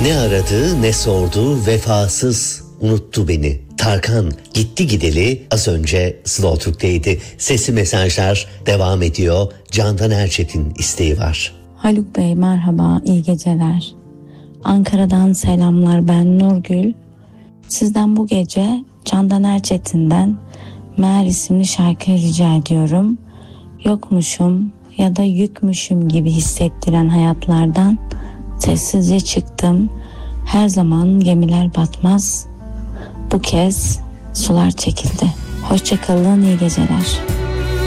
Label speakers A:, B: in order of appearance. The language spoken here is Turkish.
A: Ne aradı ne sordu, vefasız unuttu beni. Tarkan gitti gideli az önce Slow Türk'teydi. Sesli mesajlar devam ediyor. Candan Erçetin isteği var.
B: Haluk Bey merhaba, iyi geceler. Ankara'dan selamlar, ben Nurgül. Sizden bu gece Candan Erçetin'den Meğer isimli şarkıyı rica ediyorum. Yokmuşum ya da yükmüşüm gibi hissettiren hayatlardan sessizce çıktım. Her zaman gemiler batmaz. Bu kez sular çekildi. Hoşça kalın, iyi geceler.